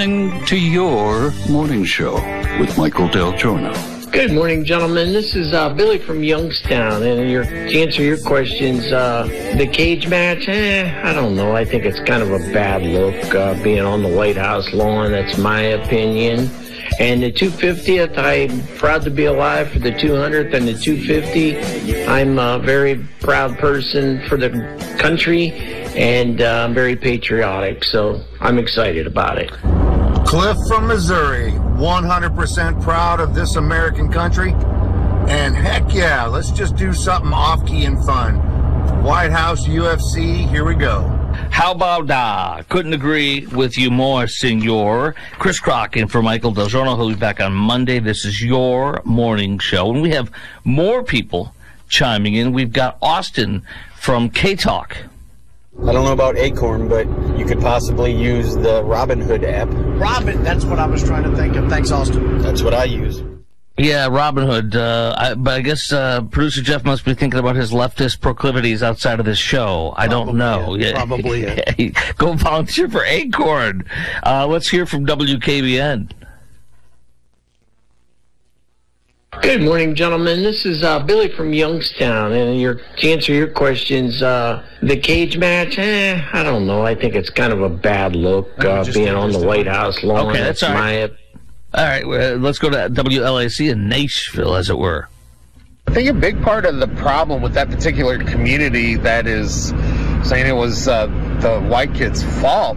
To your morning show with Michael Del Giorno. Good morning, gentlemen. This is Billy from Youngstown, and to answer your questions, the cage match, I don't know. I think it's kind of a bad look being on the White House lawn. That's my opinion. And the 250th, I'm proud to be alive for the 200th and the 250. I'm a very proud person for the country, and I'm very patriotic, so I'm excited about it. Cliff from Missouri, 100% proud of this American country. And heck yeah, let's just do something off-key and fun. White House, UFC, here we go. How about that? Couldn't agree with you more, senor. Chris Crock for Michael Del Giorno. He'll be back on Monday. This is your morning show. And we have more people chiming in. We've got Austin from K-Talk. I don't know about Acorn, but you could possibly use the Robinhood app. Robin, that's what I was trying to think of. Thanks, Austin. That's what I use. Yeah, Robinhood. But I guess producer Jeff must be thinking about his leftist proclivities outside of this show. I don't know. Probably. Go volunteer for Acorn. Let's hear from WKBN. Good morning, gentlemen. This is Billy from Youngstown, and to answer your questions, the cage match, I don't know. I think it's kind of a bad look being on the White House lawn. Okay, that's all right. All right, let's go to WLAC in Nashville, as it were. I think a big part of the problem with that particular community that is saying it was the white kid's fault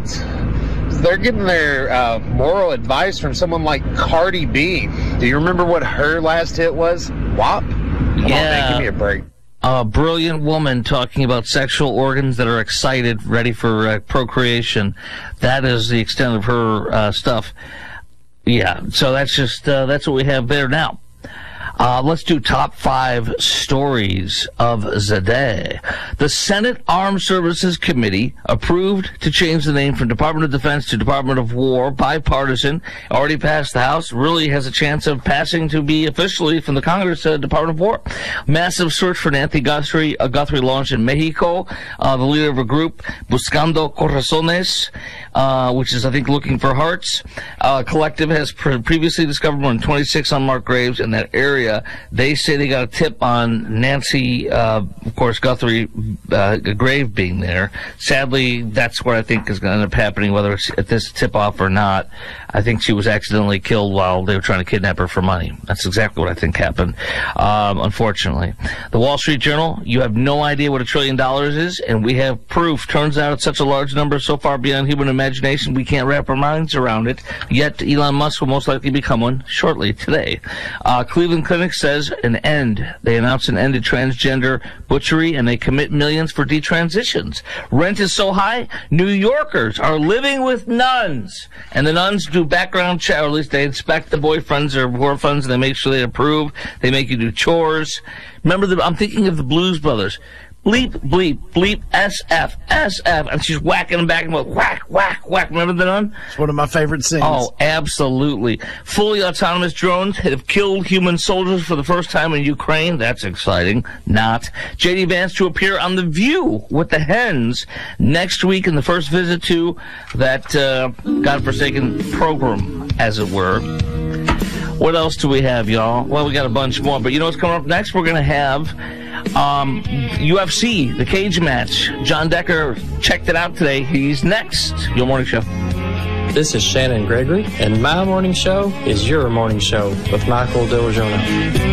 is they're getting their moral advice from someone like Cardi B. Do you remember what her last hit was? WAP? Come on, man, give me a break. A brilliant woman talking about sexual organs that are excited, ready for procreation. That is the extent of her stuff. Yeah, so that's just that's what we have there now. Let's do top 5 stories of the day. The Senate Armed Services Committee approved to change the name from Department of Defense to Department of War, bipartisan, already passed the House, really has a chance of passing to be officially from the Congress Department of War. Massive search for Nancy Guthrie launched in Mexico. The leader of a group, Buscando Corazones, which is, I think, looking for hearts. Collective has previously discovered more than 26 unmarked graves in that area. They say they got a tip on Nancy, of course, Guthrie, grave being there. Sadly, that's what I think is going to end up happening, whether it's at this tip-off or not. I think she was accidentally killed while they were trying to kidnap her for money. That's exactly what I think happened, unfortunately. The Wall Street Journal, you have no idea what $1 trillion is, and we have proof. Turns out it's such a large number, so far beyond human imagination, we can't wrap our minds around it. Yet Elon Musk will most likely become one shortly today. Cleveland Clinic says they announced an end to transgender butchery, and they commit millions for detransitions. Rent is so high, New Yorkers are living with nuns, and the nuns do background check, or at least they inspect the boyfriends or girlfriends, and they make sure they approve. They make you do chores. Remember, I'm thinking of the Blues Brothers. Bleep, bleep, bleep, SF, SF. And she's whacking them back and going, whack, whack, whack. Remember the nun? It's one of my favorite scenes. Oh, absolutely. Fully autonomous drones have killed human soldiers for the first time in Ukraine. That's exciting. Not. J.D. Vance to appear on The View with the Hens next week in the first visit to that godforsaken program, as it were. What else do we have, y'all? Well, we got a bunch more, but you know what's coming up next? We're going to have UFC, the cage match. John Decker checked it out today. He's next. Your morning show. This is Shannon Gregory, and my morning show is your morning show with Michael Del Giorno.